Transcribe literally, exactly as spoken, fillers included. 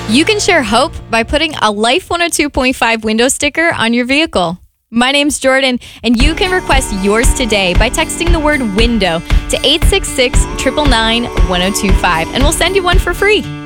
You can share hope by putting a Life one oh two point five window sticker on your vehicle. My name's Jordan, and you can request yours today by texting the word window to eight six six, nine nine nine, one oh two five, and we'll send you one for free.